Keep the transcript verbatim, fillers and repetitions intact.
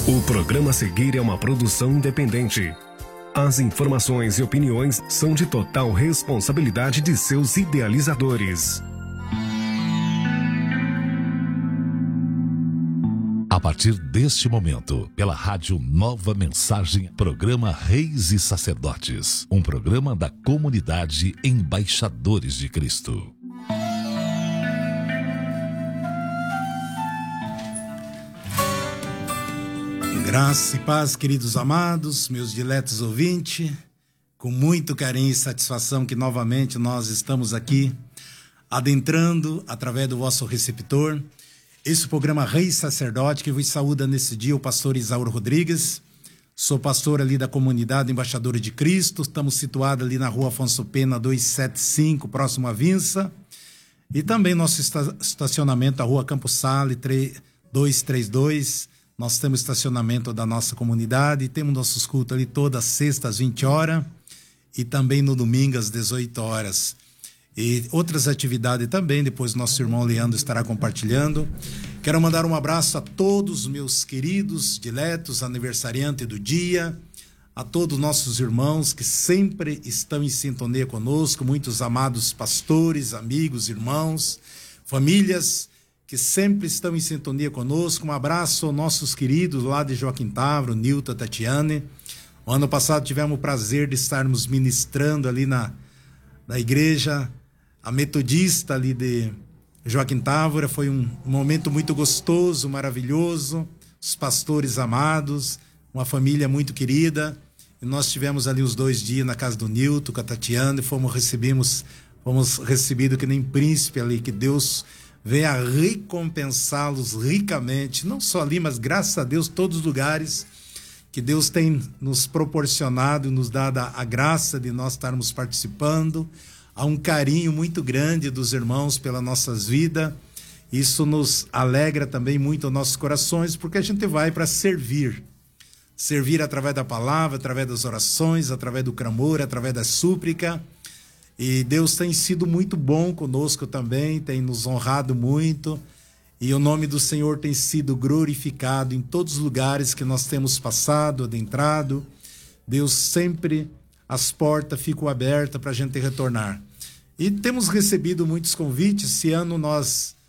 O programa a seguir é uma produção independente. As informações e opiniões são de total responsabilidade de seus idealizadores. A partir deste momento, pela rádio Nova Mensagem, programa Reis e Sacerdotes, um programa da comunidade Embaixadores de Cristo. Graça e paz, queridos amados, meus diletos ouvintes, com muito carinho e satisfação que novamente nós estamos aqui, adentrando através do vosso receptor, esse programa Rei Sacerdote, que vos saúda nesse dia o pastor Isauro Rodrigues. Sou pastor ali da comunidade Embaixadores de Cristo, estamos situados ali na rua Afonso Pena duzentos e setenta e cinco, próximo à Vinça, e também nosso estacionamento, a rua Campos Sale duzentos e trinta e dois. Nós temos estacionamento da nossa comunidade, temos nossos cultos ali todas as sextas às vinte horas e também no domingo às dezoito horas. E outras atividades também, depois nosso irmão Leandro estará compartilhando. Quero mandar um abraço a todos os meus queridos diletos, aniversariantes do dia, a todos os nossos irmãos que sempre estão em sintonia conosco, muitos amados pastores, amigos, irmãos, famílias que sempre estão em sintonia conosco. Um abraço aos nossos queridos lá de Joaquim Távora, Nilton, Tatiane. O ano passado tivemos o prazer de estarmos ministrando ali na, na igreja, a metodista ali de Joaquim Távora. Foi um, um momento muito gostoso, maravilhoso. Os pastores amados, uma família muito querida. E nós tivemos ali os dois dias na casa do Nilton, com a Tatiane, e fomos, recebemos, fomos recebidos que nem príncipe ali, que Deus venha recompensá-los ricamente, não só ali, mas graças a Deus, todos os lugares que Deus tem nos proporcionado e nos dado a graça de nós estarmos participando. Há um carinho muito grande dos irmãos pelas nossas vidas. Isso nos alegra também muito os nossos corações, porque a gente vai para servir. Servir através da palavra, através das orações, através do clamor, através da súplica. E Deus tem sido muito bom conosco também, tem nos honrado muito, e o nome do Senhor tem sido glorificado em todos os lugares que nós temos passado, adentrado. Deus sempre, as portas ficam abertas para a gente retornar. E temos recebido muitos convites. Esse ano nós